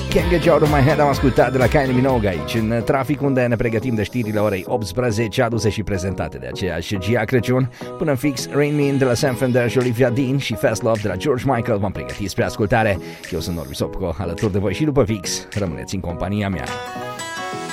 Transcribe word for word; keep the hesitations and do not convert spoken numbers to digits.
Can't Get You Out of My Head am ascultat de la Kylie Minogue aici, în trafic, unde ne pregătim de știrile orei optsprezece, aduse și prezentate de aceeași Gia Crăciun. Până în fix, Rain Me In de la Sam Fender și Olivia Dean și Fast Love de la George Michael v-am pregătit spre ascultare. Eu sunt Norbi Sopco, alături de voi și după fix. Rămâneți în compania mea.